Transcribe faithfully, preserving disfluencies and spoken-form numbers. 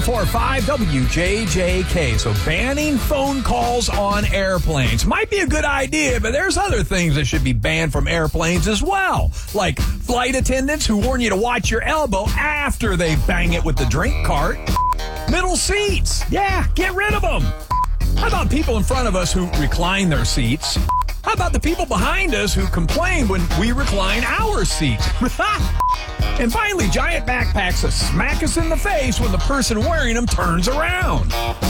four five W J J K. So banning phone calls on airplanes might be a good idea, but there's other things that should be banned from airplanes as well. Like flight attendants who warn you to watch your elbow after they bang it with the drink cart. Middle seats. Yeah, get rid of them. How about people in front of us who recline their seats? How about the people behind us who complain when we recline our seats? And finally, giant backpacks that smack us in the face when the person wearing them turns around.